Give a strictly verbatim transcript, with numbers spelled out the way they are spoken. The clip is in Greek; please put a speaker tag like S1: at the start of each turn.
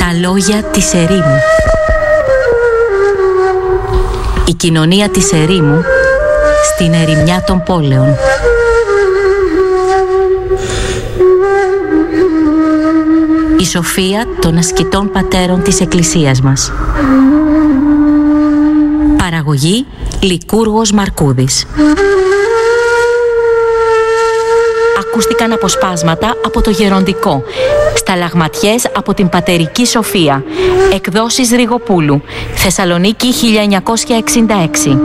S1: Τα λόγια της ερήμου. Η κοινωνία της ερήμου στην ερημιά των πόλεων. Η σοφία των ασκητών πατέρων της Εκκλησίας μας. Παραγωγή Λικούργος Μαρκούδης. Ακούστηκαν αποσπάσματα από το Γεροντικό, σταλαγματιές από την Πατερική Σοφία, εκδόσεις Ριγοπούλου, Θεσσαλονίκη χίλια εννιακόσια εξήντα έξι.